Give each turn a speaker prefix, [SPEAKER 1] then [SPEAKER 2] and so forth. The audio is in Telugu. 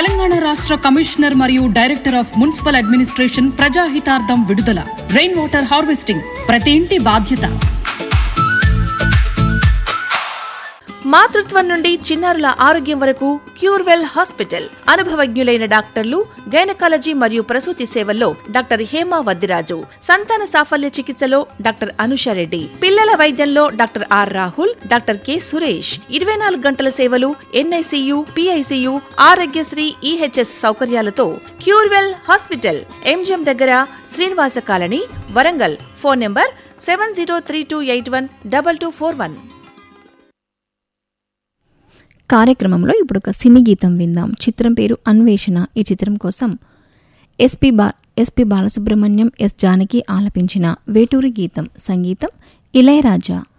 [SPEAKER 1] తెలంగాణ రాష్ట్ర కమిషనర్ మరియు డైరెక్టర్ ఆఫ్ మున్సిపల్ అడ్మినిస్ట్రేషన్ ప్రజాహితార్థం విడుదల. రెయిన్ వాటర్ హార్వెస్టింగ్ ప్రతి ఇంటి బాధ్యత.
[SPEAKER 2] మాతృత్వం నుండి చిన్నారుల ఆరోగ్యం వరకు క్యూర్వెల్ హాస్పిటల్. అనుభవజ్ఞులైన డాక్టర్లు, గైనకాలజీ మరియు ప్రసూతి సేవల్లో డాక్టర్ హేమ వద్దిరాజు, సంతాన సాఫల్య చికిత్సలో డాక్టర్ అనుషారెడ్డి, పిల్లల వైద్యంలో doctor are Rahul, doctor K Suresh. 24 గంటల సేవలు, ఎన్ఐసియు, పిఐసియు, ఆరోగ్యశ్రీ, ఈహెచ్ఎస్ సౌకర్యాలతో క్యూర్వెల్ హాస్పిటల్, ఎంజిఎం దగ్గర, Srinivasa colony, Warangal. Phone number 7032812241.
[SPEAKER 3] కార్యక్రమంలో ఇప్పుడు ఒక సినీ గీతం విందాం. చిత్రం పేరు అన్వేషణ. ఈ చిత్రం కోసం ఎస్పి బాలసుబ్రహ్మణ్యం, ఎస్ జానకి ఆలపించిన వేటూరి గీతం. సంగీతం ఇళయరాజా.